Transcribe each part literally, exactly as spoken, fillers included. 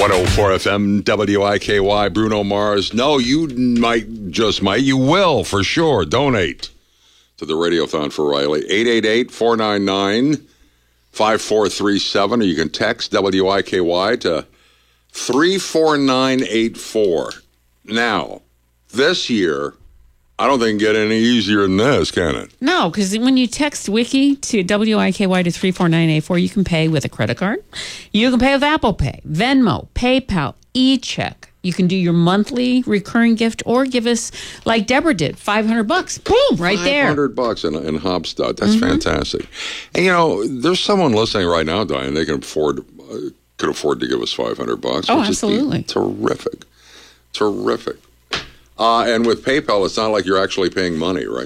one oh four F M W I K Y, Bruno Mars. No, you might, just might, you will for sure donate to the Radiothon for Riley. eight eight eight, four nine nine, five four three seven, or you can text W I K Y to three four nine eight four. Now, this year, I don't think it can get any easier than this, can it? No, because when you text Wiki to W I K Y to three four nine eight four, you can pay with a credit card. You can pay with Apple Pay, Venmo, PayPal, e-check. You can do your monthly recurring gift or give us, like Deborah did, five hundred bucks. Boom, right there. five hundred bucks in, in Hobstadt. That's mm-hmm. fantastic. And, you know, there's someone listening right now, Diane, they can afford, uh, could afford to give us five hundred bucks. Oh, absolutely. Terrific. Terrific. Uh, and with PayPal, it's not like you're actually paying money, right?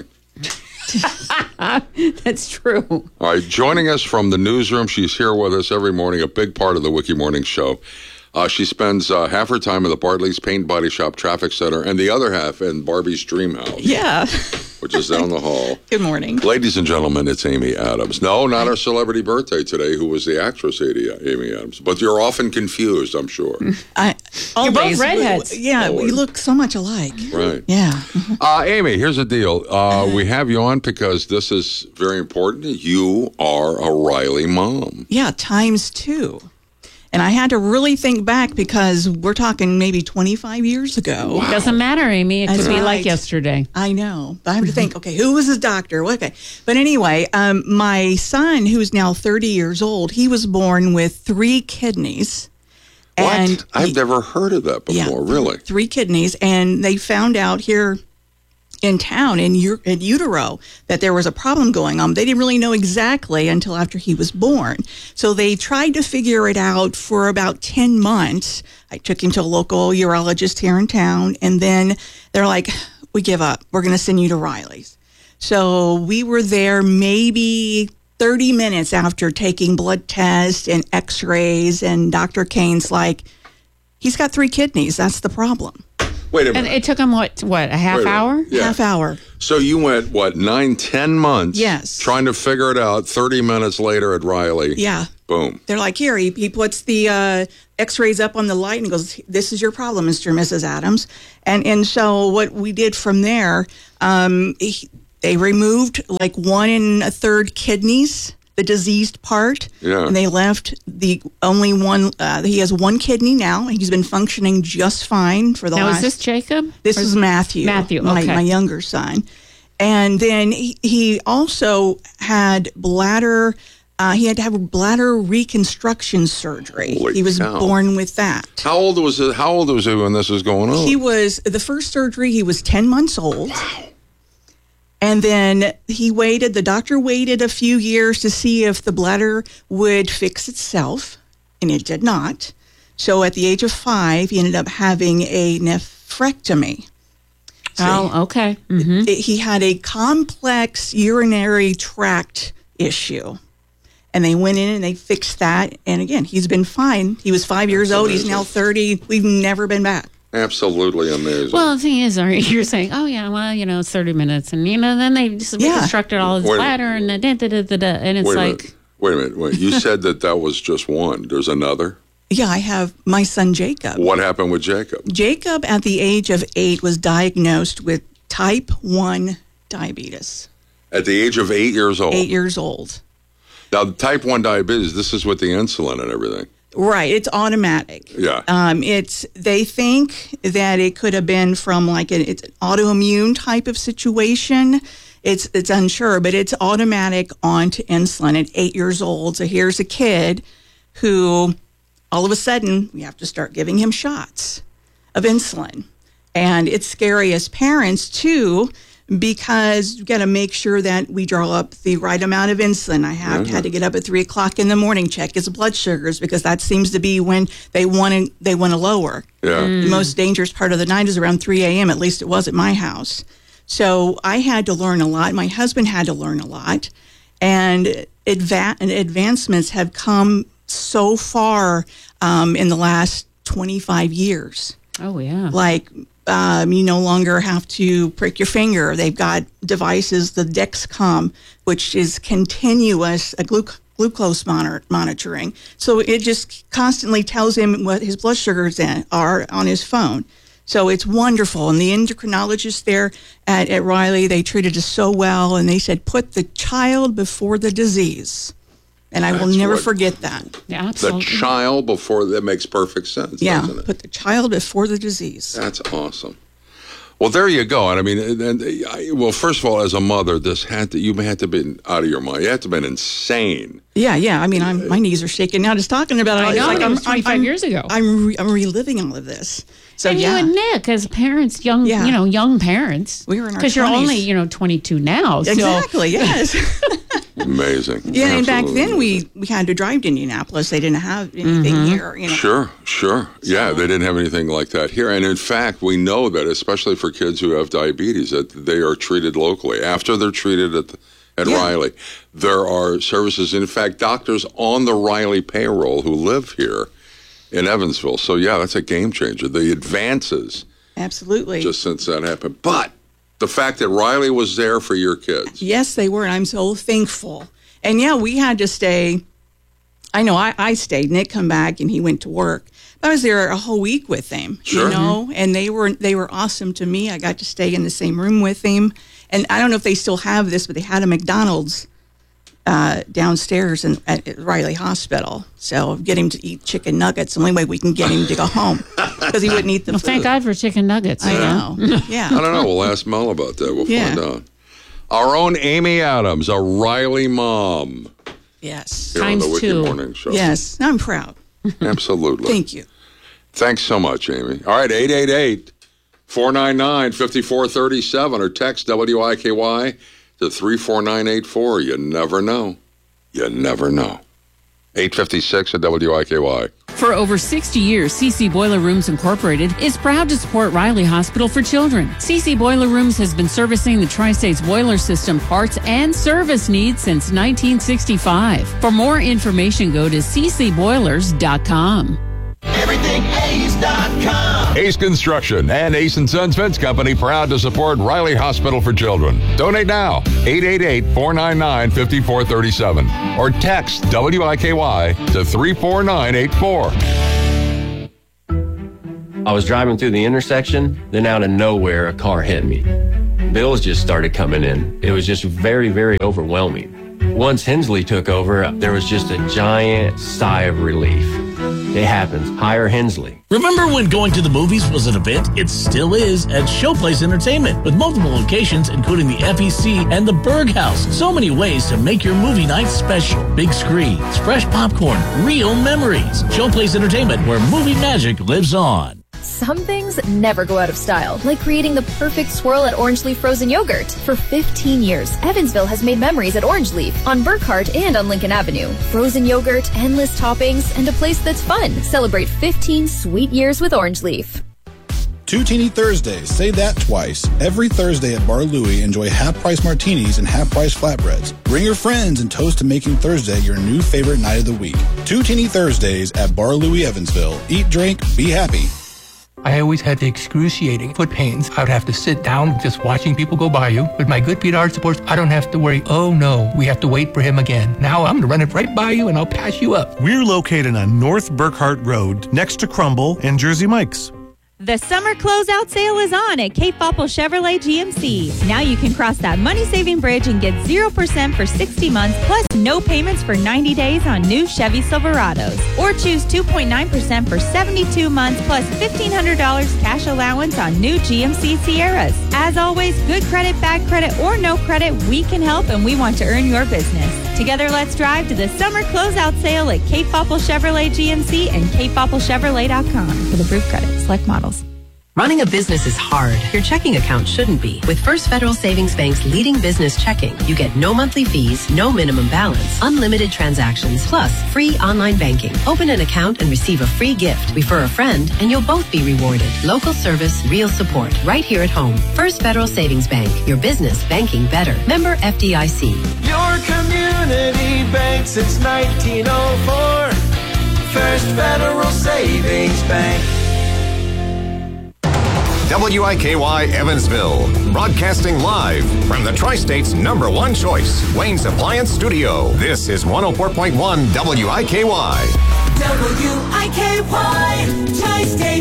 That's true. All right, joining us from the newsroom, she's here with us every morning, a big part of the Wiki Morning Show. Uh, she spends uh, half her time in the Bartley's Paint Body Shop Traffic Center and the other half in Barbie's Dream House. Yeah. Which is down the hall. Good morning. Ladies and gentlemen, it's Amy Adams. No, not our celebrity birthday today, who was the actress Amy Adams. But you're often confused, I'm sure. I, you're both redheads. We, yeah, always. We look so much alike. Right. Yeah. Uh, Amy, here's the deal. Uh, we have you on because this is very important. You are a Riley mom. Yeah, times two. And I had to really think back because we're talking maybe twenty-five years ago. Wow. Doesn't matter, Amy. It That's could be right. like yesterday. I know. But I have to think, okay, who was his doctor? Okay. But anyway, um, my son, who's now thirty years old, he was born with three kidneys. What? And I've he, never heard of that before, yeah, really. Three kidneys. And they found out here in town, in, U- in utero, that there was a problem going on. They didn't really know exactly until after he was born. So they tried to figure it out for about ten months. I took him to a local urologist here in town, and then they're like, we give up. We're going to send you to Riley's. So we were there maybe thirty minutes after taking blood tests and x-rays, and Doctor Kane's like, he's got three kidneys. That's the problem. Wait a minute. And it took him, what, what, a half hour? Yeah. Half hour. So you went, what, nine, ten months? Yes. Trying to figure it out. thirty minutes later at Riley. Yeah. Boom. They're like, here, he, he puts the uh, x-rays up on the light and goes, this is your problem, Mister and Missus Adams. And and so what we did from there, um, he, they removed like one and a third kidneys, the diseased part. Yeah. And they left the only one, uh, he has one kidney now. He's been functioning just fine for the now, last. Now, is this Jacob? This or is Matthew. Matthew, my, okay. my younger son. And then he, he also had bladder, uh, he had to have a bladder reconstruction surgery. Holy he was cow. born with that. How old was it? How old was he when this was going on? He was, the first surgery, he was ten months old. Wow. And then he waited, the doctor waited a few years to see if the bladder would fix itself, and it did not. So at the age of five, he ended up having a nephrectomy. So Oh, okay. Mm-hmm. it- he had a complex urinary tract issue. And they went in and they fixed that. And again, he's been fine. He was five years That's old. He's amazing. now thirty. We've never been back. Absolutely amazing. Well, the thing is, you're saying, oh, yeah, well, you know, it's thirty minutes. And, you know, then they just Yeah. reconstructed all his Wait a bladder and, da, da, da, da, da, and it's wait a like, minute. Wait a minute. Wait. You said that that was just one. There's another? Yeah, I have my son, Jacob. What happened with Jacob? Jacob, at the age of eight, was diagnosed with type one diabetes. At the age of eight years old. Eight years old. Now, type one diabetes, this is with the insulin and everything. Right, it's automatic. Yeah. Um, it's they think that it could have been from like an it's an autoimmune type of situation. It's it's unsure, but it's automatic onto insulin at eight years old. So here's a kid who, all of a sudden, we have to start giving him shots of insulin, and it's scary as parents too, because you got to make sure that we draw up the right amount of insulin. I have Mm-hmm. had to get up at three o'clock in the morning, check his blood sugars, because that seems to be when they want to they want to lower. Yeah. The most dangerous part of the night is around three a.m. At least it was at my house. So I had to learn a lot. My husband had to learn a lot, and, adva- and advancements have come so far um, in the last twenty-five years. oh, yeah. Like, um, you no longer have to prick your finger. They've got devices, the Dexcom, which is continuous, a gluc- glucose monitor, monitoring. So it just constantly tells him what his blood sugars are on his phone. So it's wonderful. And the endocrinologist there at, at Riley, they treated us so well. And they said, put the child before the disease. And I That's will never what- forget that. Yeah, The absolutely. child before, that makes perfect sense, Yeah, doesn't it? put the child before the disease. That's awesome. Well, there you go. And I mean, and, and, I, well, first of all, as a mother, this had to, you had to have been out of your mind. You had to have been insane. Yeah, yeah. I mean, I'm, my knees are shaking now just talking about it. I It's know, like it I'm, was twenty-five I'm- years ago. I'm, re- I'm reliving all of this. So and yeah, you and Nick, as parents, young, Yeah. you know, young parents, We were in our because you're twenties. only, you know, twenty-two now. So exactly. Yes. Amazing. Yeah, and back Absolutely then amazing. we, we had to drive to Indianapolis. They didn't have anything Mm-hmm. here. You know. Sure, sure. Yeah, they didn't have anything like that here. And in fact, we know that, especially for kids who have diabetes, that they are treated locally. After they're treated at, the, at Yeah. Riley, there are services. In fact, doctors on the Riley payroll who live here in Evansville. So, yeah, that's a game changer. The advances Absolutely. just since that happened. But the fact that Riley was there for your kids. Yes, they were. And I'm so thankful. And yeah, we had to stay. I know I, I stayed. Nick come back and he went to work. I was there a whole week with him, Sure. you know, and they were they were awesome to me. I got to stay in the same room with him. And I don't know if they still have this, but they had a McDonald's uh, downstairs in, at, at Riley Hospital. So get him to eat chicken nuggets. The only way we can get him to go home because he wouldn't eat the well, food. thank God for chicken nuggets. I you know. Yeah. I don't know. We'll ask Mel about that. We'll Yeah. find out. Our own Amy Adams, a Riley mom, Yes. here on Times the Wiki two. Morning Show. Yes. I'm proud. Absolutely. Thank you. Thanks so much, Amy. All right, eight eight eight, four nine nine, five four three seven or text W I K Y to three four nine eight four. You never know. You never know. eight fifty-six at W I K Y. For over sixty years, C C Boiler Rooms Incorporated is proud to support Riley Hospital for Children. C C Boiler Rooms has been servicing the Tri-States boiler system parts and service needs since nineteen sixty-five. For more information, go to c c boilers dot com. everything ace dot com. Ace Construction and Ace and Sons Fence Company proud to support Riley Hospital for Children. Donate now, eight eight eight, four nine nine, five four three seven or text W I K Y to three four nine eight four. I was driving through the intersection, then out of nowhere, a car hit me. Bills just started coming in. It was just very, very overwhelming. Once Hensley took over, there was just a giant sigh of relief. It happens. Hire Hensley. Remember when going to the movies was an event? It still is at Showplace Entertainment with multiple locations including the F E C and the Berg House. So many ways to make your movie night special. Big screens, fresh popcorn, real memories. Showplace Entertainment, where movie magic lives on. Some things never go out of style, like creating the perfect swirl at Orange Leaf Frozen Yogurt. For fifteen years, Evansville has made memories at Orange Leaf, on Burkhart and on Lincoln Avenue. Frozen yogurt, endless toppings, and a place that's fun. Celebrate fifteen sweet years with Orange Leaf. Two Teeny Thursdays. Say that twice. Every Thursday at Bar Louie, enjoy half-price martinis and half-price flatbreads. Bring your friends and toast to making Thursday your new favorite night of the week. Two Teeny Thursdays at Bar Louie, Evansville. Eat, drink, be happy. I always had the excruciating foot pains. I would have to sit down just watching people go by you. With my good Pete Art supports, I don't have to worry, oh no, we have to wait for him again. Now I'm going to run it right by you and I'll pass you up. We're located on North Burkhart Road, next to Crumble and Jersey Mike's. The summer closeout sale is on at Cape Popple Chevrolet G M C. Now you can cross that money-saving bridge and get zero percent for sixty months, plus no payments for ninety days on new Chevy Silverados. Or choose two point nine percent for seventy-two months, plus fifteen hundred dollars cash allowance on new G M C Sierras. As always, good credit, bad credit, or no credit, we can help and we want to earn your business. Together, let's drive to the summer closeout sale at Cape Popple Chevrolet G M C and cape popple chevrolet dot com. For approved credit, select models. Running a business is hard. Your checking account shouldn't be. With First Federal Savings Bank's leading business checking, you get no monthly fees, no minimum balance, unlimited transactions, plus free online banking. Open an account and receive a free gift. Refer a friend and you'll both be rewarded. Local service, real support, right here at home. First Federal Savings Bank. Your business banking better. Member F D I C. Your community bank since nineteen oh four. First Federal Savings Bank. W I K Y Evansville, broadcasting live from the Tri-State's number one choice, Wayne's Appliance Studio. This is one oh four point one W I K Y. W I K Y, Tri-State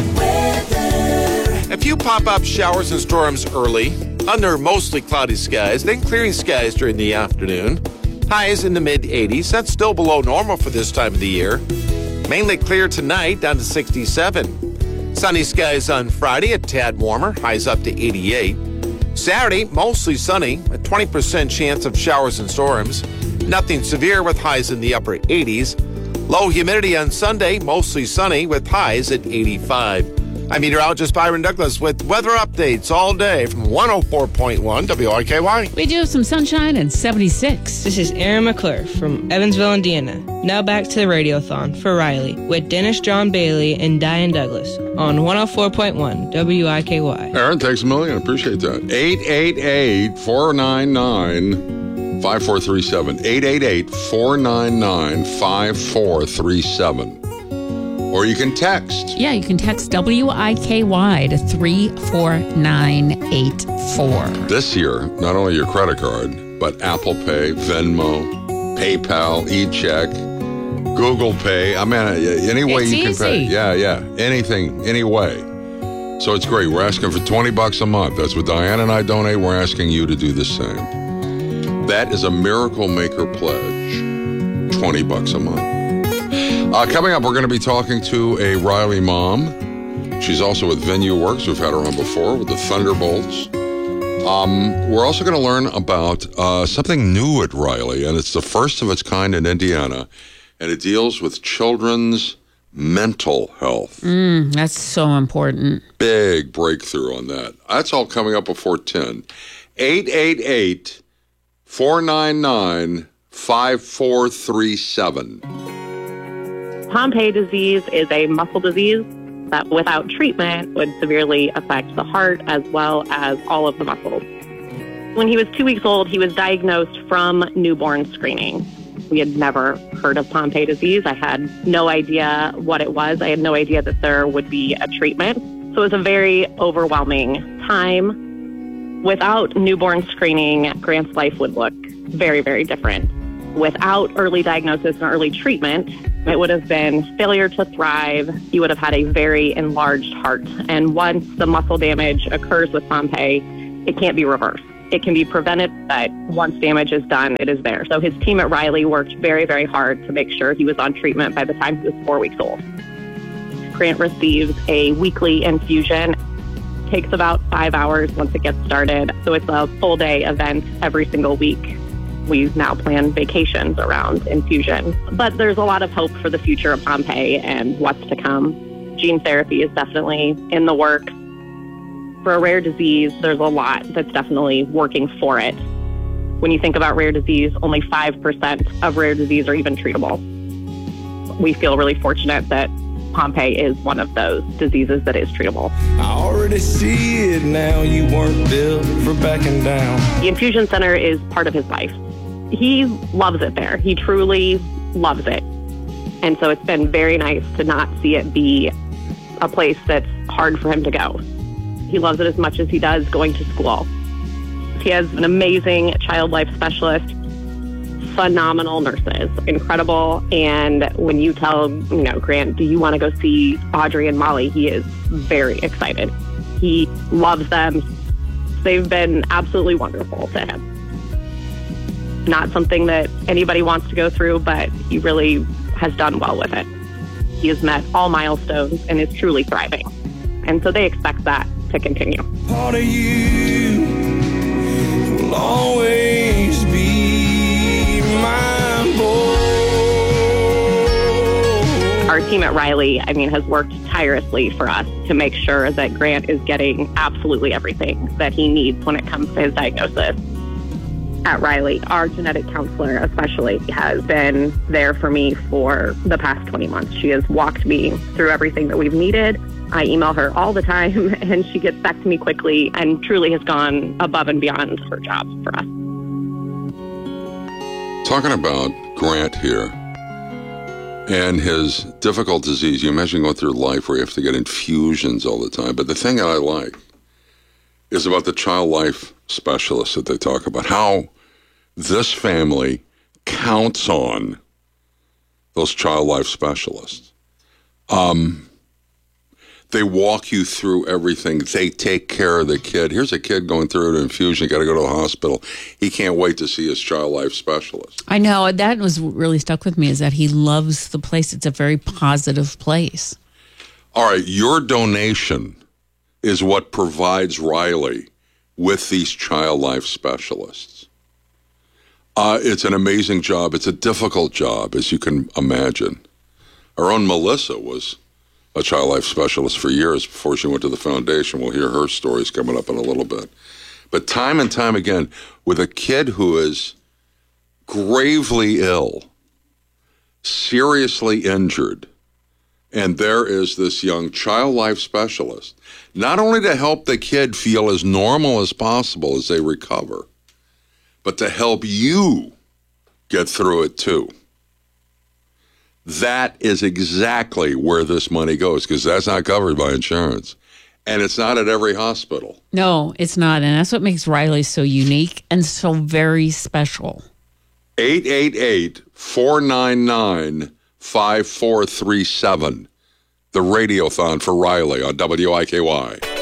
weather. A few pop-up showers and storms early, under mostly cloudy skies, then clearing skies during the afternoon. Highs in the mid eighties. That's still below normal for this time of the year. Mainly clear tonight, down to sixty-seven. Sunny skies on Friday, a tad warmer, highs up to eighty-eight. Saturday, mostly sunny, a twenty percent chance of showers and storms. Nothing severe with highs in the upper eighties. Low humidity on Sunday, mostly sunny with highs at eighty-five. I'm meteorologist Byron Douglas with weather updates all day from one oh four point one W I K Y. We do have some sunshine and seventy-six. This is Aaron McClure from Evansville, Indiana. Now back to the Radiothon for Riley with Dennis John Bailey and Diane Douglas on one oh four point one W I K Y. Aaron, thanks a million. I appreciate that. eight eight eight, four nine nine, five four three seven. eight eight eight, four nine nine, five four three seven. Or you can text. Yeah, you can text W I K Y to three four nine eight four. This year, not only your credit card, but Apple Pay, Venmo, PayPal, e-check, Google Pay. I mean, any way it's you can easy. pay. Yeah, yeah. Anything, any way. So it's great. We're asking for twenty bucks a month. That's what Diane and I donate. We're asking you to do the same. That is a Miracle Maker pledge. twenty bucks a month. Uh, coming up, we're going to be talking to a Riley mom. She's also with Venue Works. We've had her on before with the Thunderbolts. Um, we're also going to learn about uh, something new at Riley, and it's the first of its kind in Indiana, and it deals with children's mental health. Mm, that's so important. Big breakthrough on that. That's all coming up before ten. eight eight eight, four nine nine, five four three seven. Pompe disease is a muscle disease that without treatment would severely affect the heart as well as all of the muscles. When he was two weeks old, he was diagnosed from newborn screening. We had never heard of Pompe disease. I had no idea what it was. I had no idea that there would be a treatment. So it was a very overwhelming time. Without newborn screening, Grant's life would look very, very different. Without early diagnosis and early treatment, it would have been failure to thrive. He would have had a very enlarged heart. And once the muscle damage occurs with Pompe, it can't be reversed. It can be prevented, but once damage is done, it is there. So his team at Riley worked very, very hard to make sure he was on treatment by the time he was four weeks old. Grant receives a weekly infusion. It takes about five hours once it gets started. So it's a full day event every single week. We now plan vacations around infusion. But there's a lot of hope for the future of Pompe and what's to come. Gene therapy is definitely in the works. For a rare disease, there's a lot that's definitely working for it. When you think about rare disease, only five percent of rare disease are even treatable. We feel really fortunate that Pompe is one of those diseases that is treatable. I already see it now. You weren't built for backing down. The infusion center is part of his life. He loves it there. He truly loves it. And so it's been very nice to not see it be a place that's hard for him to go. He loves it as much as he does going to school. He has an amazing child life specialist, phenomenal nurses, incredible. And when you tell, you know, Grant, do you want to go see Audrey and Molly? He is very excited. He loves them. They've been absolutely wonderful to him. Not something that anybody wants to go through, but he really has done well with it. He has met all milestones and is truly thriving. And so they expect that to continue. Part of you will always be my boy. Our team at Riley, I mean, has worked tirelessly for us to make sure that Grant is getting absolutely everything that he needs when it comes to his diagnosis. At Riley, our genetic counselor especially has been there for me for the past twenty months. She has walked me through everything that we've needed. I email her all the time, and she gets back to me quickly and truly has gone above and beyond her job for us. Talking about Grant here and his difficult disease, you imagine going through life where you have to get infusions all the time. But the thing that I like is about the child life specialists that they talk about. How this family counts on those child life specialists. Um, they walk you through everything. They take care of the kid. Here's a kid going through an infusion. Got to go to the hospital. He can't wait to see his child life specialist. I know. That was really stuck with me, is that he loves the place. It's a very positive place. All right. Your donation is what provides Riley with these child life specialists. Uh, it's an amazing job. It's a difficult job, as you can imagine. Our own Melissa was a child life specialist for years before she went to the foundation. We'll hear her stories coming up in a little bit. But time and time again, with a kid who is gravely ill, seriously injured, and there is this young child life specialist, not only to help the kid feel as normal as possible as they recover, but to help you get through it too. That is exactly where this money goes, because that's not covered by insurance. And it's not at every hospital. No, it's not. And that's what makes Riley so unique and so very special. eight eight eight, four nine nine, five four three seven. The Radiothon for Riley on W I K Y.